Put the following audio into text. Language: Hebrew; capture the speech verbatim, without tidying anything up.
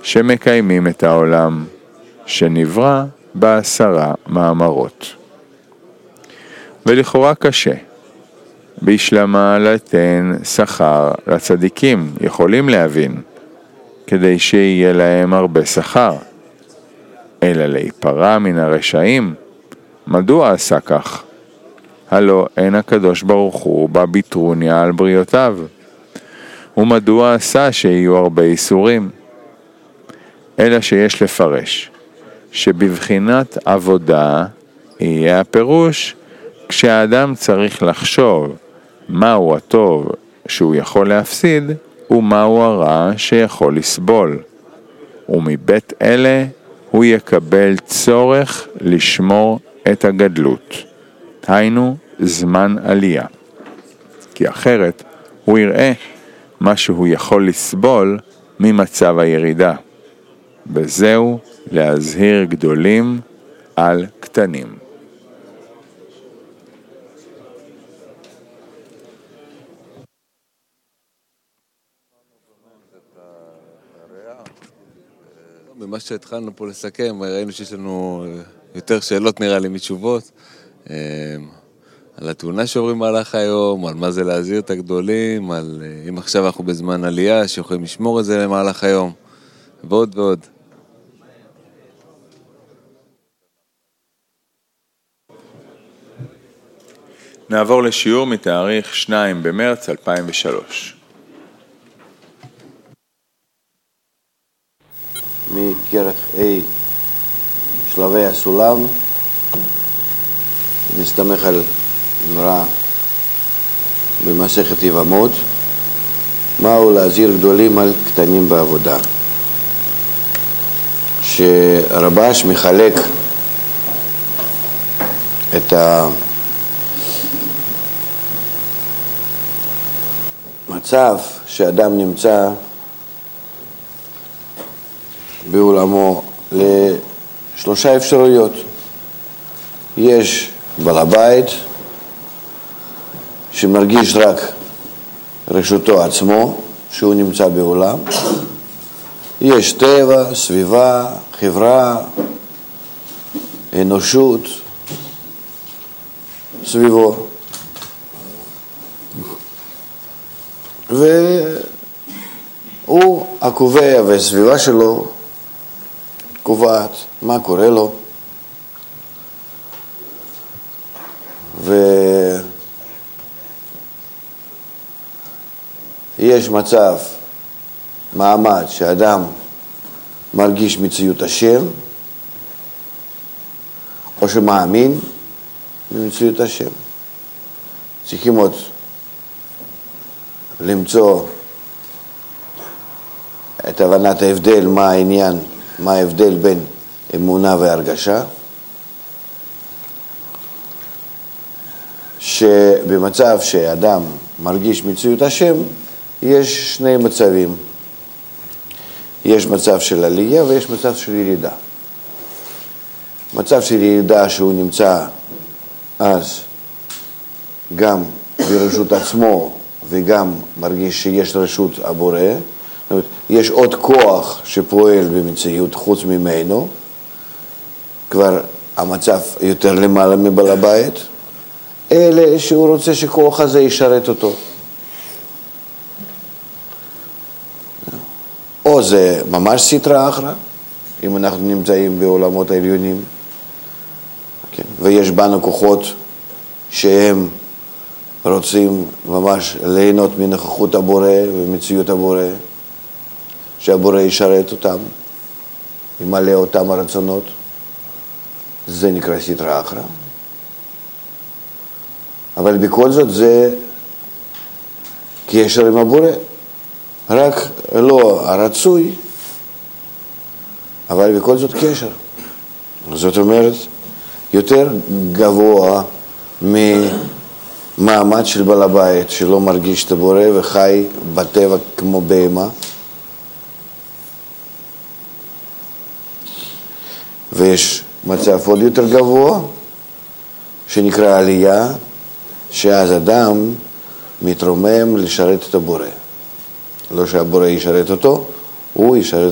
שמקיימים את העולם, שנברא בעשרה מאמרות. ולכאורה קשה, בשלמה לתן שכר לצדיקים, יכולים להבין, כדי שיהיה להם הרבה שכר. אלא להיפרע מן הרשעים, מדוע עשה כך? הלא אין הקדוש ברוך הוא בביטרוניה על בריאותיו, ומדוע עשה שיהיו הרבה איסורים? אלא שיש לפרש, שבבחינת עבודה יהיה הפירוש, כשהאדם צריך לחשוב מהו הטוב שהוא יכול להפסיד, ומהו הרע שיכול לסבול. ומבית אלה הוא יקבל צורך לשמור את הגדלות, היינו זמן עלייה. כי אחרת הוא יראה מה שהוא יכול לסבול ממצב הירידה. וזהו להזהיר גדולים על קטנים. במה שהתחלנו פה לסכם, ראינו שיש לנו יותר שאלות נראה לי מתשובות על התאונה שעוברים מהלך היום, על מה זה להזהיר את הגדולים, על אם עכשיו אנחנו בזמן עלייה שיכולים לשמור את זה למהלך היום, ועוד ועוד. נעבור לשיעור מתאריך שניים במרץ אלפיים ושלוש. מכרך A שלבי הסולם, נסתמך על אמרה במסכת יבמות, מהו להזהיר גדולים על קטנים בעבודה. שרבש מחלק את המצב שאדם נמצא בעולמו לשלושה אפשרויות. יש בעל הבית שמרגיש רק רשותו עצמו שהוא נמצא בעולם, יש טבע, סביבה, חברה, אנושות סביבו, והוא הקובע והסביבה שלו קובעת מה קורה לו, ויש מצב, מעמד שאדם מרגיש מציאות השם או שמאמין במציאות השם. צריכים עוד למצוא את הבנת ההבדל, מה העניין, מה ההבדל בין אמונה והרגשה. שבמצב שאדם מרגיש מציאות השם יש שני מצבים, יש מצב של עלייה ויש מצב של ירידה. מצב של ירידה שהוא נמצא אז גם ברשות עצמו וגם מרגיש שיש רשות הבורא, זאת אומרת, יש עוד כוח שפועל במציאות חוץ ממנו, כבר המצב יותר למעלה מבעל הבית, אלה שהוא רוצה שכוח הזה ישרת אותו. או זה ממש סטרא אחרא, אם אנחנו נמצאים בעולמות העליונים, כן? ויש בנו כוחות שהם רוצים ממש ליהנות מנוכחות הבורא ומציאות הבורא, שהבורא ישרת אותם, ימלא אותם הרצונות, זה נקרא סטרא אחרא. אבל בכל זאת זה קשר עם הבורא, רק לא הרצוי, אבל בכל זאת קשר. זאת אומרת, יותר גבוה ממעמד של בעל הבית שלא מרגיש את הבורא וחי בטבע כמו בהמה. ויש מצב עוד יותר גבוה שנקרא עלייה, שאז אדם מתרומם לשרת את הבורא. לא שהבורא ישרת אותו, הוא ישרת